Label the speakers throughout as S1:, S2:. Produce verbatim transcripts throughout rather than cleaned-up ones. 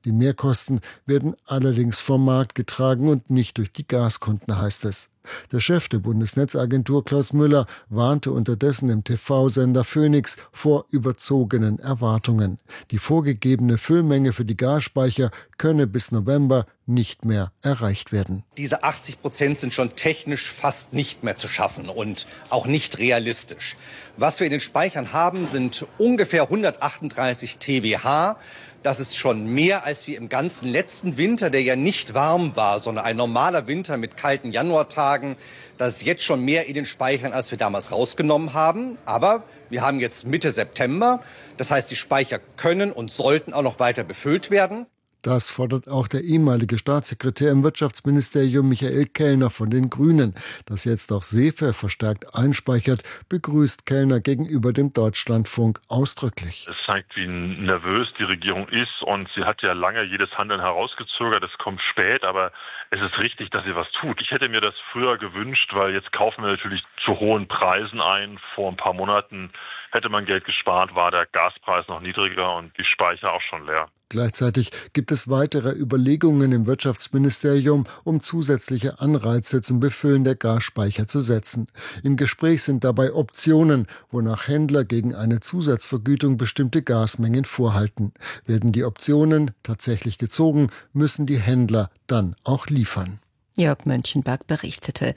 S1: Die Mehrkosten werden allerdings vom Markt getragen und nicht durch die Gaskunden, heißt es. Der Chef der Bundesnetzagentur Klaus Müller warnte unterdessen im T V-Sender Phoenix vor überzogenen Erwartungen. Die vorgegebene Füllmenge für die Gasspeicher könne bis November nicht mehr erreicht werden.
S2: Diese achtzig Prozent sind schon technisch fast nicht mehr zu schaffen und auch nicht realistisch. Was wir in den Speichern haben, sind ungefähr hundertachtunddreißig Terawatt. Das ist schon mehr, als wir im ganzen letzten Winter, der ja nicht warm war, sondern ein normaler Winter mit kalten Januartagen. Das ist jetzt schon mehr in den Speichern, als wir damals rausgenommen haben. Aber wir haben jetzt Mitte September. Das heißt, die Speicher können und sollten auch noch weiter befüllt werden.
S1: Das fordert auch der ehemalige Staatssekretär im Wirtschaftsministerium Michael Kellner von den Grünen. Dass jetzt auch SEFE verstärkt einspeichert, begrüßt Kellner gegenüber dem Deutschlandfunk ausdrücklich.
S3: Es zeigt, wie nervös die Regierung ist, und sie hat ja lange jedes Handeln herausgezögert. Es kommt spät, aber es ist richtig, dass sie was tut. Ich hätte mir das früher gewünscht, weil jetzt kaufen wir natürlich zu hohen Preisen ein. Vor ein paar Monaten hätte man Geld gespart, war der Gaspreis noch niedriger und die Speicher auch schon leer.
S1: Gleichzeitig gibt es weitere Überlegungen im Wirtschaftsministerium, um zusätzliche Anreize zum Befüllen der Gasspeicher zu setzen. Im Gespräch sind dabei Optionen, wonach Händler gegen eine Zusatzvergütung bestimmte Gasmengen vorhalten. Werden die Optionen tatsächlich gezogen, müssen die Händler dann auch liefern.
S4: Jörg Mönchenberg berichtete.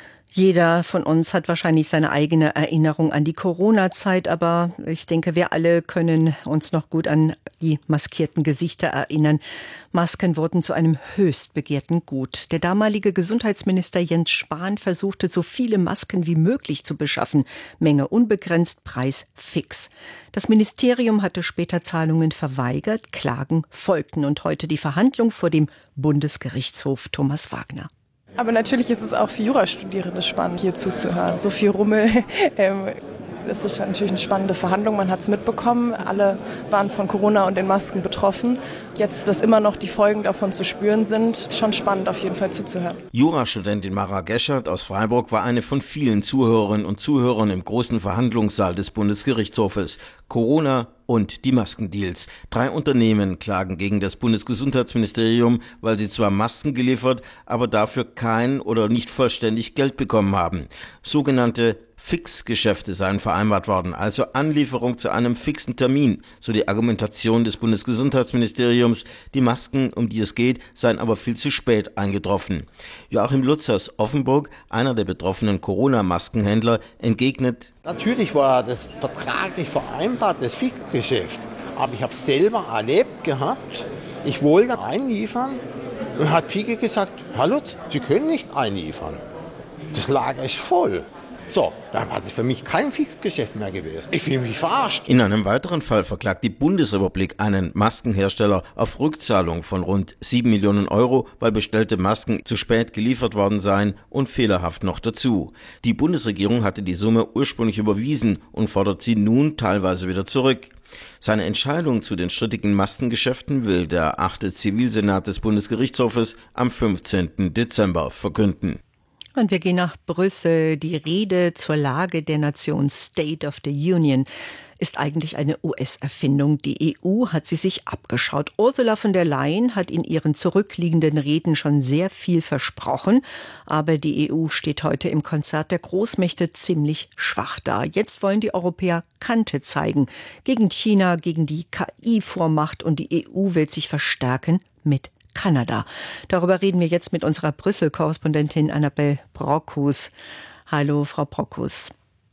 S4: Jeder von uns hat wahrscheinlich seine eigene Erinnerung an die Corona-Zeit, aber ich denke, wir alle können uns noch gut an die maskierten Gesichter erinnern. Masken wurden zu einem höchst begehrten Gut. Der damalige Gesundheitsminister Jens Spahn versuchte, so viele Masken wie möglich zu beschaffen. Menge unbegrenzt, Preis fix. Das Ministerium hatte später Zahlungen verweigert, Klagen folgten und heute die Verhandlung vor dem Bundesgerichtshof. Thomas Wagner.
S5: Aber natürlich ist es auch für Jurastudierende spannend, hier zuzuhören. So viel Rummel. Ähm, das ist natürlich eine spannende Verhandlung. Man hat es mitbekommen. Alle waren von Corona und den Masken betroffen. Jetzt, dass immer noch die Folgen davon zu spüren sind, schon spannend auf jeden Fall zuzuhören.
S6: Jurastudentin Mara Geschert aus Freiburg war eine von vielen Zuhörerinnen und Zuhörern im großen Verhandlungssaal des Bundesgerichtshofes. Corona und die Maskendeals. Drei Unternehmen klagen gegen das Bundesgesundheitsministerium, weil sie zwar Masken geliefert, aber dafür kein oder nicht vollständig Geld bekommen haben. Sogenannte Fixgeschäfte seien vereinbart worden, also Anlieferung zu einem fixen Termin, so die Argumentation des Bundesgesundheitsministeriums. Die Masken, um die es geht, seien aber viel zu spät eingetroffen. Joachim Lutz aus Offenburg, einer der betroffenen Corona-Maskenhändler, entgegnet:
S7: Natürlich war das vertraglich vereinbart, das Fixgeschäft, aber ich habe es selber erlebt gehabt. Ich wollte einliefern und hat Fiege gesagt: Herr Lutz, Sie können nicht einliefern. Das Lager ist voll. So, dann war das für mich kein Fixgeschäft mehr gewesen. Ich fühle mich verarscht.
S6: In einem weiteren Fall verklagt die Bundesrepublik einen Maskenhersteller auf Rückzahlung von rund sieben Millionen Euro, weil bestellte Masken zu spät geliefert worden seien und fehlerhaft noch dazu. Die Bundesregierung hatte die Summe ursprünglich überwiesen und fordert sie nun teilweise wieder zurück. Seine Entscheidung zu den strittigen Maskengeschäften will der achte Zivilsenat des Bundesgerichtshofes am fünfzehnten Dezember verkünden.
S4: Und wir gehen nach Brüssel. Die Rede zur Lage der Nation State of the Union ist eigentlich eine U S-Erfindung. Die E U hat sie sich abgeschaut. Ursula von der Leyen hat in ihren zurückliegenden Reden schon sehr viel versprochen. Aber die E U steht heute im Konzert der Großmächte ziemlich schwach da. Jetzt wollen die Europäer Kante zeigen. Gegen China, gegen die K I-Vormacht, und die E U will sich verstärken mit Kanada. Darüber reden wir jetzt mit unserer Brüssel-Korrespondentin Annabel Brockhus. Hallo, Frau Brockhus.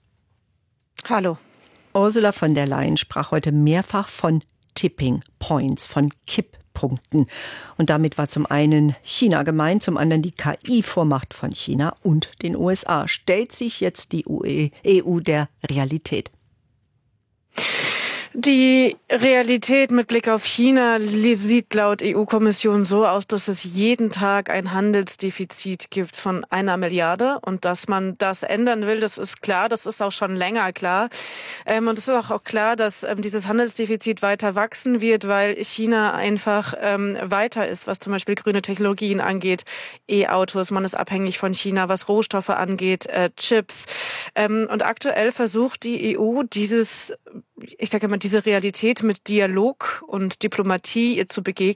S8: Hallo.
S4: Ursula von der Leyen sprach heute mehrfach von Tipping Points, von Kipppunkten. Und damit war zum einen China gemeint, zum anderen die K I-Vormacht von China und den U S A. Stellt sich jetzt die E U der Realität?
S8: Die Realität mit Blick auf China sieht laut E U-Kommission so aus, dass es jeden Tag ein Handelsdefizit gibt von einer Milliarde. Und dass man das ändern will, das ist klar, das ist auch schon länger klar. Ähm, und es ist auch, auch klar, dass ähm, dieses Handelsdefizit weiter wachsen wird, weil China einfach ähm, weiter ist, was zum Beispiel grüne Technologien angeht, E-Autos. Man ist abhängig von China, was Rohstoffe angeht, äh, Chips. Ähm, und aktuell versucht die E U dieses, ich sage mal, diese Realität mit Dialog und Diplomatie ihr zu begegnen.